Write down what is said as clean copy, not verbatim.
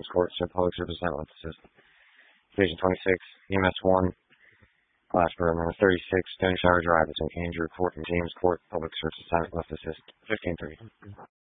Court, Public Service Ambulance Assist. Division 26, EMS 1, Glassboro, number 36, Stony Shower Drive between Andrew Court and James Court, Public Service Ambulance Assist, 1530.